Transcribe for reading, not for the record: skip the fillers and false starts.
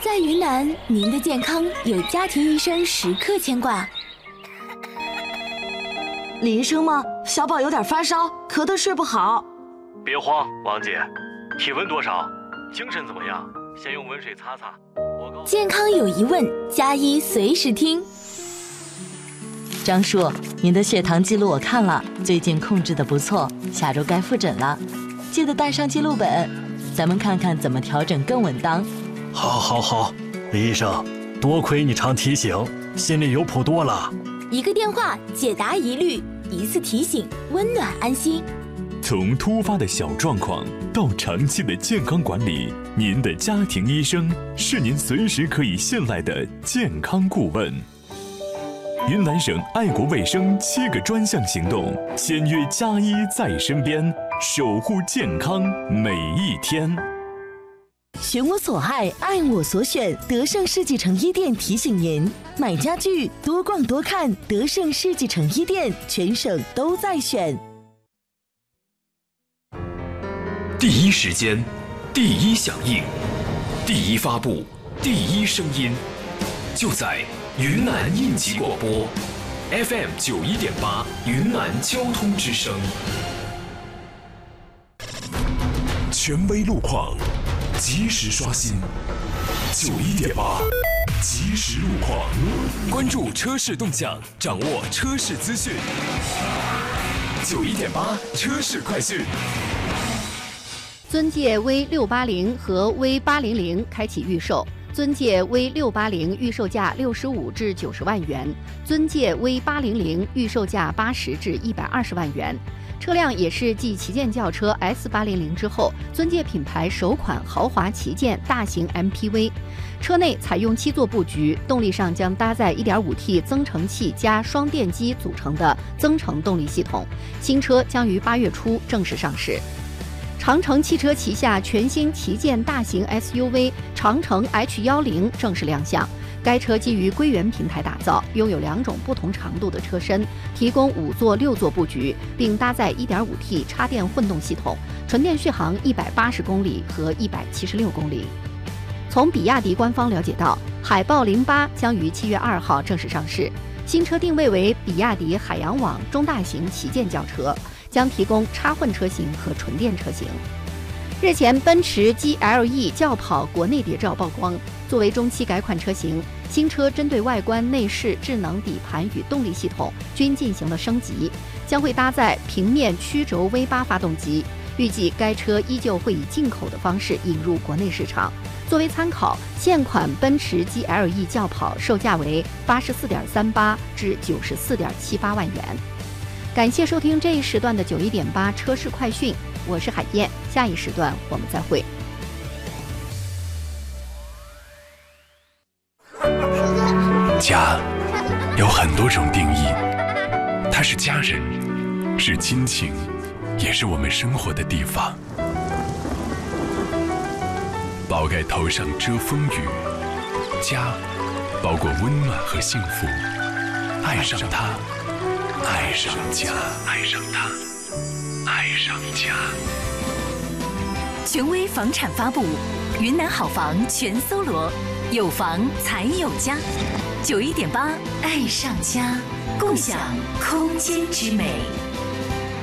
在云南，您的健康有家庭医生时刻牵挂。 李医生吗？小宝有点发烧，咳得睡不好。 别慌，王姐，体温多少？精神怎么样？先用温水擦擦。 健康有疑问，加医随时听。 张叔，您的血糖记录我看了，最近控制得不错，下周该复诊了，记得带上记录本，咱们看看怎么调整更稳当。 好，李医生，多亏你常提醒，心里有谱多了。 一个电话解答疑虑，一次提醒温暖安心。 从突发的小状况到长期的健康管理，您的家庭医生是您随时可以信赖的健康顾问。云南省爱国卫生7个专项行动，签约加医在身边，守护健康每一天。 选我所爱，爱我所选。德胜世纪城一店提醒您：买家具多逛多看，德胜世纪城一店，全省都在选。 第一时间，第一响应，第一发布，第一声音，就在云南应急广播 FM 91.8云南交通之声。权威路况，及时刷新91.8即时路况，关注车市动向，掌握车市资讯。91.8车市快讯。 尊界 V680和 V800开启预售，尊界 V680预售价65至90万元，尊界 V800预售价80至120万元。车辆也是继旗舰轿车 S800之后，尊界品牌首款豪华旗舰大型 MPV。车内采用7座布局，动力上将搭载 1.5T 增程器加双电机组成的增程动力系统。新车将于8月初正式上市。长城汽车旗下全新旗舰大型 SUV 长城 H10正式亮相。该车基于归元平台打造，拥有2种不同长度的车身，提供5座、6座布局，并搭载 1.5T 插电混动系统，纯电续航180公里和176公里。从比亚迪官方了解到，海豹08将于7月2号正式上市。新车定位为比亚迪海洋网中大型旗舰轿车，将提供插混车型和纯电车型。日前，奔驰 GLE 轿跑国内谍照曝光。作为中期改款车型，新车针对外观、内饰、智能底盘与动力系统均进行了升级，将会搭载平面曲轴 V8 发动机。预计该车依旧会以进口的方式引入国内市场。作为参考，现款奔驰 GLE 轿跑售价为84.38至94.78万元。感谢收听这一时段的91.8车市快讯，我是海燕，下一时段我们再会。 家有很多种定义，它是家人，是亲情，也是我们生活的地方。宝盖头上遮风雨，家包裹温暖和幸福。爱上它，爱上家，爱上它，爱上家。 权威房产发布，云南好房全搜罗，有房才有家。91.8爱上家，共享空间之美。